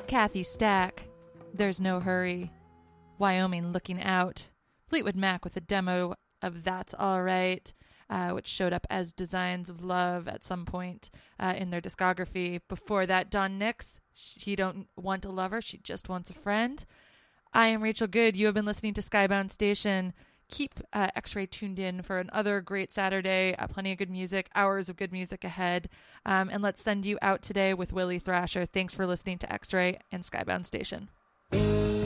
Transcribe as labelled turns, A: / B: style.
A: Kathy Stack, There's No Hurry, Wyoming Looking Out, Fleetwood Mac with a demo of That's Alright, which showed up as Designs of Love at some point in their discography. Before that, Don Nix, She Don't Want a Lover, She Just Wants a Friend. I am Rachel Good. You have been listening to Skybound Station. Keep X-Ray tuned in for another great Saturday. Plenty of good music, hours of good music ahead. And let's send you out today with Willie Thrasher. Thanks for listening to X-Ray and Skybound Station.